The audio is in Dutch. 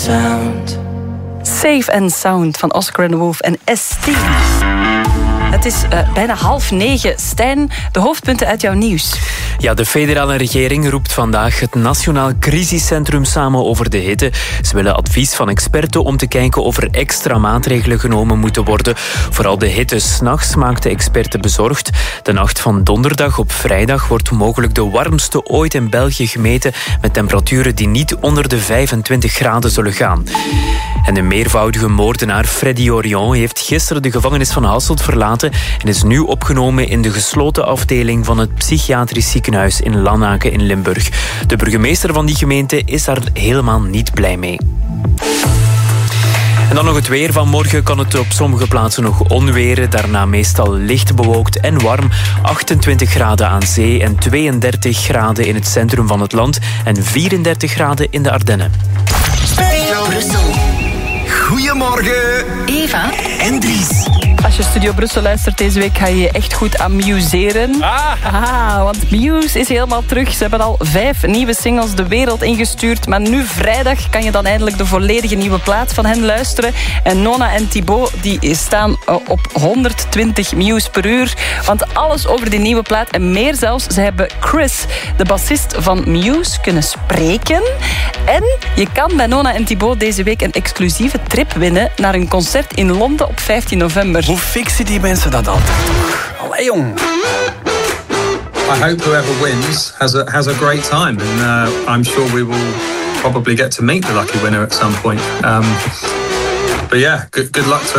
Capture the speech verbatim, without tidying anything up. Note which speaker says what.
Speaker 1: Sound. Safe and Sound van Oscar and the Wolf en S T. Het is uh, bijna half negen. Stijn, de hoofdpunten uit jouw nieuws.
Speaker 2: Ja, de federale regering roept vandaag het Nationaal Crisiscentrum samen over de hitte. Ze willen advies van experten om te kijken of er extra maatregelen genomen moeten worden. Vooral de hitte 's nachts maakt de experten bezorgd. De nacht van donderdag op vrijdag wordt mogelijk de warmste ooit in België gemeten, met temperaturen die niet onder de vijfentwintig graden zullen gaan. En de meervoudige moordenaar Freddy Orion heeft gisteren de gevangenis van Hasselt verlaten en is nu opgenomen in de gesloten afdeling van het psychiatrisch ziekenhuis in Lanaken in Limburg. De burgemeester van die gemeente is daar helemaal niet blij mee. En dan nog het weer. Van morgen kan het op sommige plaatsen nog onweren. Daarna meestal licht bewolkt en warm. achtentwintig graden aan zee en tweeëndertig graden in het centrum van het land. En vierendertig graden in de Ardennen.
Speaker 3: Studio Brussel. Goedemorgen.
Speaker 4: Eva
Speaker 3: en Dries.
Speaker 1: Als je Studio Brussel luistert deze week, ga je je echt goed amuseren.
Speaker 2: Ah.
Speaker 1: ah, want Muse is helemaal terug. Ze hebben al vijf nieuwe singles de wereld ingestuurd. Maar nu vrijdag kan je dan eindelijk de volledige nieuwe plaat van hen luisteren. En Nona en Thibaut die staan op honderdtwintig Muse per uur. Want alles over die nieuwe plaat en meer zelfs. Ze hebben Chris, de bassist van Muse, kunnen spreken. En je kan bij Nona en Thibaut deze week een exclusieve trip winnen naar een concert in Londen op vijftien november.
Speaker 5: Hoe fixen die mensen dat altijd toch? Allee, jong.
Speaker 6: I hope whoever wins has a has a great time, and uh, I'm sure we will probably get to meet the lucky winner at some point. Um, but yeah, good good luck to